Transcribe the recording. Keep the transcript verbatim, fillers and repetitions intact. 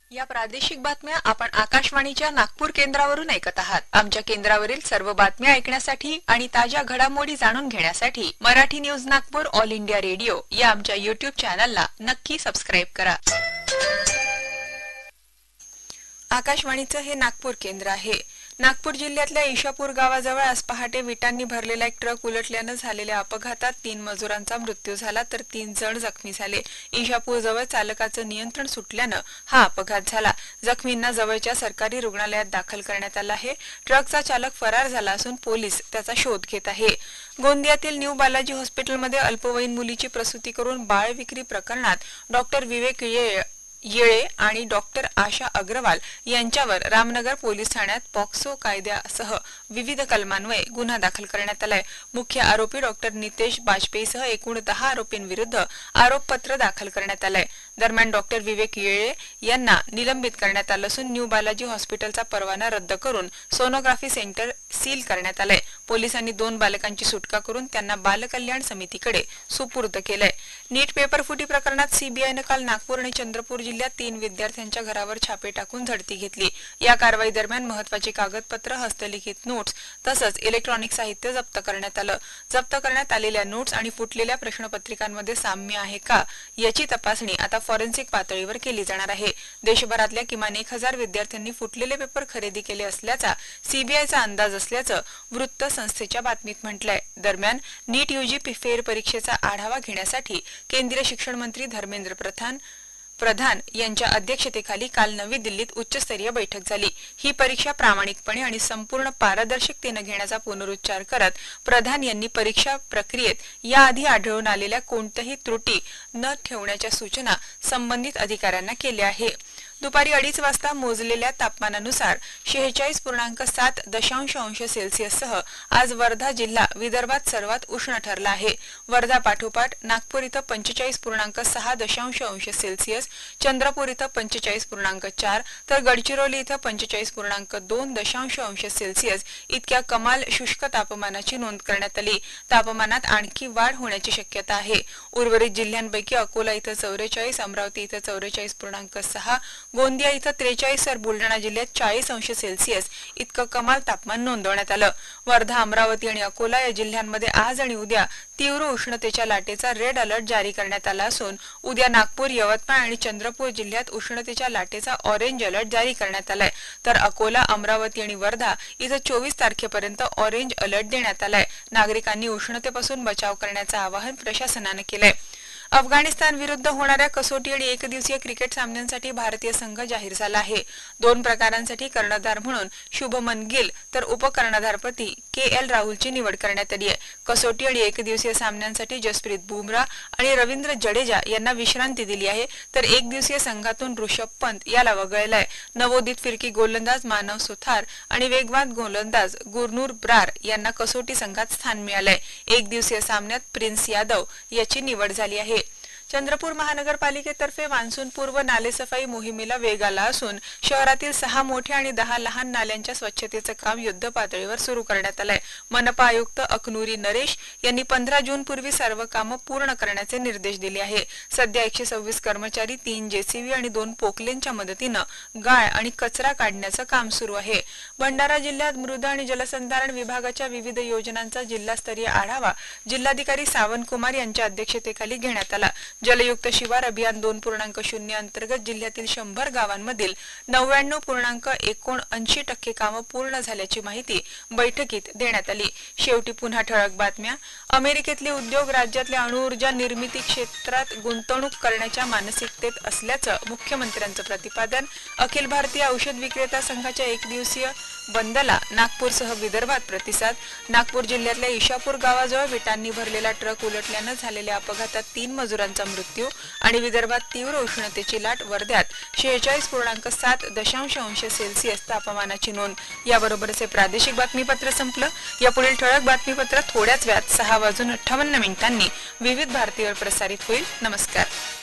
या प्रादेशिक बातम्या आपण आकाशवाणीच्या नागपूर केंद्रावरून ऐकत आहात। आमच्या केंद्रावरील सर्व बातम्या ऐकण्यासाठी आणि ताज्या घडामोडी जाणून घेण्यासाठी Marathi news Nagpur all India radio या आमच्या यूट्यूब चॅनलला नक्की सबस्क्राइब करा। आकाशवाणीचं हे नागपूर केंद्र आहे। नागपूर जिल्ह्यातल्या ईशापूर गावाजवळ आज पहाटे विटांनी भरलेला एक ट्रक उलटल्याने झालेल्या अपघातात तीन मजुरांचा मृत्यू झाला तर तीन जण जखमी झाले। ईशापूर जवळ चालकाचं नियंत्रण सुटल्याने हा अपघात झाला। जखमींना जवळच्या सरकारी रुग्णालयात दाखल करण्यात आलं आहे। ट्रकचा चालक फरार झाला असून पोलीस त्याचा शोध घेत आहे। गोंदियातील न्यू बालाजी हॉस्पिटलमध्ये अल्पवयीन मुलीची प्रसूती करून बाळ विक्री प्रकरणात डॉक्टर विवेक ये येळे आणि डॉक्टर आशा अग्रवाल यांच्यावर रामनगर पोलीस ठाण्यात पॉक्सो कायद्यासह विविध कलमान्वये गुन्हा दाखल करण्यात आलाय। मुख्य आरोपी डॉक्टर नितेश बाजपेयीसह एकूण दहा आरोपींविरुद्ध आरोपपत्र दाखल करण्यात आलंय। दरम्यान डॉक्टर विवेक येळे यांना निलंबित करण्यात आलं असून न्यू बालाजी हॉस्पिटलचा परवाना रद्द करून सोनोग्राफी सेंटर सील करण्यात आलंय। पोलिसांनी दोन बालकांची सुटका करून त्यांना बालकल्याण समितीकडे सुपूर्द केलंय। नीट पेपर फुटी प्रकरणात सीबीआयने काल नागपूर आणि चंद्रपूर जिल्ह्यात तीन विद्यार्थ्यांच्या घरावर छापे टाकून झडती घेतली। या कारवाई दरम्यान महत्त्वाची कागदपत्र, हस्तलिखित नोट्स तसंच इलेक्ट्रॉनिक साहित्य जप्त करण्यात आलं। जप्त करण्यात आलेल्या नोट्स आणि फुटलेल्या प्रश्नपत्रिकांमध्ये साम्य आहे का याची तपासणी आता फॉरेन्सिक पातळीवर केली जाणार आहे। देशभरातल्या किमान एक हजार विद्यार्थ्यांनी फुटलेले पेपर खरेदी केले असल्याचा सीबीआयचा अंदाज असल्याचं वृत्त संस्थेच्या बातमीत म्हटलंय। दरम्यान नीट यूजी फेर परीक्षेचा आढावा घेण्यासाठी केंद्रीय शिक्षण मंत्री धर्मेंद्र प्रधान प्रधान यांच्या अध्यक्षतेखाली काल नवी दिल्लीत उच्चस्तरीय बैठक झाली। ही परीक्षा प्रामाणिकपणे आणि संपूर्ण पारदर्शकतेने घेण्याचा पुनरुच्चार करत प्रधान यांनी परीक्षा प्रक्रियेत याआधी आढळून आलेल्या कोणत्याही त्रुटी न ठेवण्याच्या सूचना संबंधित अधिकाऱ्यांना केल्या आहे। दुपारी अडीच वाजता मोजलेल्या तापमानानुसार शेहेचाळीस पूर्णांक सात दशांश अंश सेल्सिअससह आज वर्धा जिल्हा विदर्भात सर्वात उष्ण ठरला आहे। वर्धा पाठोपाठ नागपूर इथं पंचेचाळीस पूर्णांक सहा दशांश अंश सेल्सिअस, चंद्रपूर इथं पंचेचाळीस पूर्णांक चार तर गडचिरोली इथं पंचेचाळीस पूर्णांक दोन दशांश अंश सेल्सिअस इतक्या कमाल शुष्क तापमानाची नोंद करण्यात आली। तापमानात आणखी वाढ होण्याची शक्यता आहे। उर्वरित जिल्ह्यांपैकी अकोला इथं चौवेचाळीस, अमरावती इथं चौवेचाळीस पूर्णांक सहा, गोंदिया इथं त्रेचाळीस तर बुलढाणा जिल्ह्यात चाळीस अंश सेल्सिअस इतकं कमाल तापमान नोंदवण्यात आलं। वर्धा, अमरावती आणि अकोला या जिल्ह्यांमध्ये आज आणि उद्या तीव्र उष्णतेच्या लाटेचा रेड अलर्ट जारी करण्यात आला असून उद्या नागपूर, यवतमाळ आणि चंद्रपूर जिल्ह्यात उष्णतेच्या लाटेचा ऑरेंज अलर्ट जारी करण्यात आलाय तर अकोला, अमरावती आणि वर्धा इथं चोवीस तारखेपर्यंत ऑरेंज अलर्ट देण्यात आलाय। नागरिकांनी उष्णतेपासून बचाव करण्याचं आवाहन प्रशासनाने केलंय। अफगाणिस्तान विरुद्ध होणाऱ्या कसोटी आणि एकदिवसीय क्रिकेट सामन्यांसाठी भारतीय संघ जाहीर झाला आहे। दोन प्रकारांसाठी कर्णधार म्हणून शुभमन गिल तर उपकर्णधारपदी के एल राहुलची निवड करण्यात आली आहे। कसोटी आणि एकदिवसीय सामन्यांसाठी जसप्रीत बुमराह आणि रवींद्र जडेजा यांना विश्रांती दिली आहे तर एकदिवसीय संघातून ऋषभ पंत याला वगळलंय। नवोदित फिरकी गोलंदाज मानव सुथार आणि वेगवान गोलंदाज गुरनूर ब्रार यांना कसोटी संघात स्थान मिळालंय। एकदिवसीय सामन्यात प्रिन्स यादव याची निवड झाली आहे। चंद्रपूर महानगरपालिकेतर्फे मान्सून पूर्व नालेसफाई मोहिमेला वेग आला असून शहरातील सहा मोठ्या आणि दहा लहान नाल्यांच्या स्वच्छतेचं काम युद्धपातळीवर सुरू करण्यात आलंय। मनपा आयुक्त अकनुरी नरेश यांनी पंधरा जून पूर्वी सर्व कामं पूर्ण करण्याचे निर्देश दिले आहे। सध्या एकशे सव्वीस कर्मचारी, तीन जेसीबी आणि दोन पोकलेनच्या मदतीनं गाळ आणि कचरा काढण्याचं काम सुरू आहे। भंडारा जिल्ह्यात मृद आणि जलसंधारण विभागाच्या विविध योजनांचा जिल्हास्तरीय आढावा जिल्हाधिकारी सावंत कुमार यांच्या अध्यक्षतेखाली घेण्यात आला। जलयुक्त शिवार अभियान दोन पूर्णांक शून्य अंतर्गत जिल्ह्यातील शंभर गावांमधील नव्याण्णव पूर्णांक एकोणऐंशी टक्के कामं पूर्ण झाल्याची माहिती बैठकीत देण्यात आली। शेवटी पुन्हा ठळक बातम्या। अमेरिकेतले उद्योग राज्यातल्या अणुऊर्जा निर्मिती क्षेत्रात गुंतवणूक करण्याच्या मानसिकतेत असल्याचं मुख्यमंत्र्यांचं प्रतिपादन। अखिल भारतीय औषध विक्रेता संघाच्या एक दिवसीय बंदला नागपूरसह विदर्भात प्रतिसाद। नागपूर जिल्ह्यातल्या ईशापूर गावाजवळ विटांनी भरलेला ट्रक उलटल्याने झालेल्या अपघातात तीन मजुरांचा मृत्यू आणि विदर्भात तीव्र उष्णतेची लाट। वर्ध्यात शेहेचाळीस पूर्णांक सात दशांश अंश सेल्सिअस तापमानाची नोंद। याबरोबरच हे प्रादेशिक बातमीपत्र संपलं। यापुढील ठळक बातमीपत्र थोड्याच वेळात सहा वाजून अठ्ठावन्न मिनिटांनी विविध भारतीवर प्रसारित होईल। नमस्कार।